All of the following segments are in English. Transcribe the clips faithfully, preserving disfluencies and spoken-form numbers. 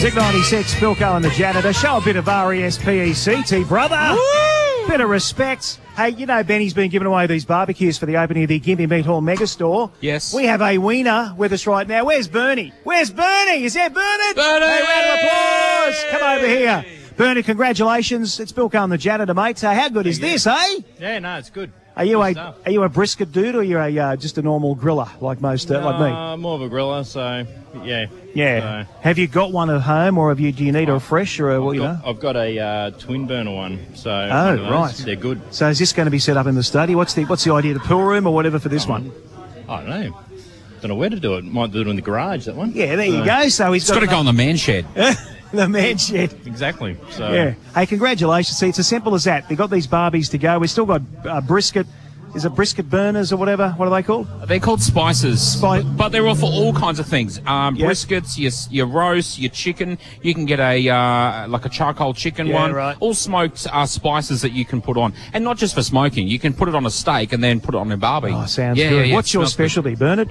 Zig ninety-six, Philco and the Janitor. Show a bit of R E S P E C T, brother. Woo! Bit of respect. Hey, you know Benny's been giving away these barbecues for the opening of the Gympie Meat Hall Megastore. Yes. We have a wiener with us right now. Where's Bernie? Where's Bernie? Is that Bernard? Bernie! Hey, round of applause. Come over here. Bernie, congratulations. It's Philco and the Janitor, mate. So how good is this, eh? Yeah, no, it's good. Are you Good a stuff. are you a brisket dude, or are you a uh, just a normal griller like most uh, like me? Uh, more of a griller, so yeah. Yeah. So, Have you got one at home, or have you? Do you need a fresh or a, well, I've, you got, know? I've got a uh, twin burner one. So Oh, one of those. right. They're good. So is this going to be set up in the study? What's the what's the idea? The pool room or whatever for this one? I don't know. Don't know where to do it. Might do it in the garage. That one. Yeah, there you go. So he's It's got to go in the man shed. the man shed. Exactly. So Yeah. Hey, congratulations. See, it's as simple as that. They got these Barbies to go. We've still got uh, brisket. Is it brisket burners or whatever? What are they called? They're called spices, Spi- but they're all for all kinds of things. Um, Yep. Briskets, your, your roast, your chicken. You can get a uh, like a charcoal chicken Yeah, one. right. All smoked uh, spices that you can put on, and not just for smoking. You can put it on a steak and then put it on a barbie. Oh, sounds yeah, good. Yeah, yeah, What's it your smells good. specialty, Bernard?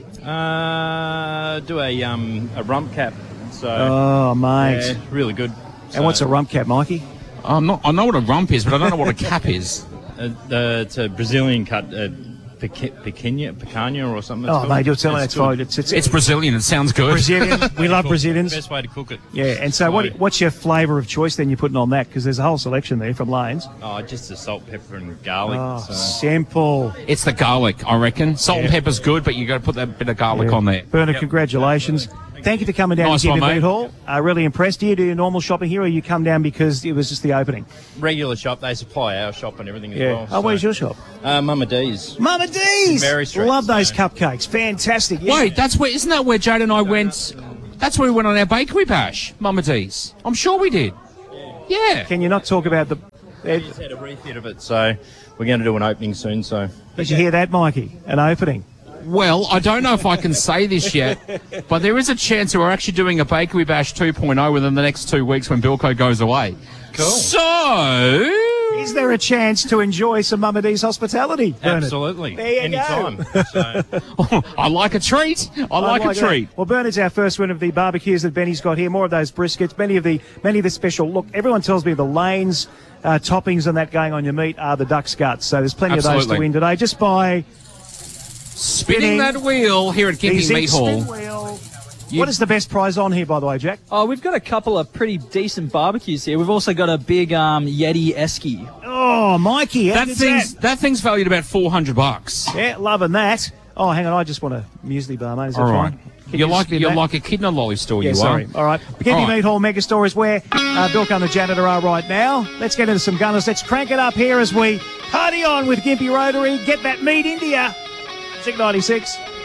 Uh, do a um a rump cap. So Oh, mate. yeah, really good. And what's a rump cap, Mikey? I'm not. I know what a rump is, but I don't know what a cap is. Uh, uh, it's a Brazilian cut, uh, pica- picanha, picanha or something. it's Oh, called. mate, you're telling me It's it's fine. good. It's, it's, It's Brazilian. It sounds good. Brazilian. We love Brazilians. Best way to cook it. Yeah, and so what? what's your flavour of choice then you're putting on that? Because there's a whole selection there from Lanes. Oh, just the salt, pepper, and garlic. Oh, so. simple. It's the garlic, I reckon. Salt and Yeah. pepper's good, but you got to put that bit of garlic Yeah. on there. Bernard, Yep. congratulations. Thank you for coming down Nice to one, Gympie mate. Meat Hall. Uh, really impressed. Do you do your normal shopping here, or you come down because it was just the opening? Regular shop, they supply our shop and everything as Yeah. well. Oh, where's so. your shop? Uh, Mama D's. Mama D's. Mary Street, Love those so- cupcakes. Fantastic. Yeah. Wait, that's where isn't that where Jade and I went? That's where we went on our bakery bash, Mama D's. I'm sure we did. Yeah. Can you not talk about the? Uh, We just had a refit of it, so we're going to do an opening soon. So did you hear that, Mikey? An opening. Well, I don't know if I can say this yet, but there is a chance that we're actually doing a bakery bash two point oh within the next two weeks when Bilko goes away. Cool. So. Is there a chance to enjoy some Mama D's hospitality, Bernard? absolutely, There you anytime. go. So, I like a treat. I like, a that. treat. Well, Bernard's our first one of the barbecues that Benny's got here. More of those briskets, many of the many of the special. Look, everyone tells me the Lanes uh, toppings and that going on your meat are the duck's guts. So there's plenty of those Absolutely. to win today. Just by Spinning that wheel here at the Gympie Zig Meat Hall. Spin Wheel. You- What is the best prize on here, by the way, Jack? Oh, we've got a couple of pretty decent barbecues here. We've also got a big um, Yeti Esky. Oh, Mikey, how That good's thing's that? that thing's valued about four hundred bucks. Yeah, loving that. Oh, hang on, I just want a muesli bar, mate. Is that All right. fine? Can You're you like spin you're that? like a kidney lolly store. Yeah, you sorry. are. All right. Gympie All right. Meat Hall Megastore is where uh, Bilko and the Janitor are right now. Let's get into some gunners. Let's crank it up here as we party on with Gympie Rotary. Get that meat into ya. Zig ninety-six.